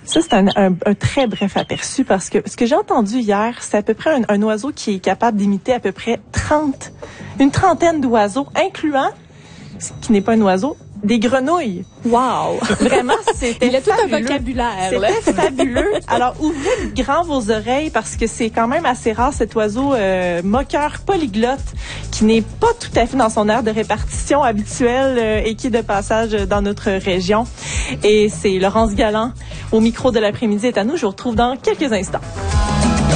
Ça, c'est un très bref aperçu parce que ce que j'ai entendu hier, c'est à peu près un oiseau qui est capable d'imiter à peu près une trentaine d'oiseaux, incluant, ce qui n'est pas un oiseau, des grenouilles. Wow! Vraiment, c'était Il a tout fabuleux. un vocabulaire. Là. C'était fabuleux. Alors, ouvrez grand vos oreilles parce que c'est quand même assez rare cet oiseau moqueur polyglotte qui n'est pas tout à fait dans son aire de répartition habituelle et qui est de passage dans notre région. Et c'est Laurence Galland au micro de l'après-midi est à nous. Je vous retrouve dans quelques instants.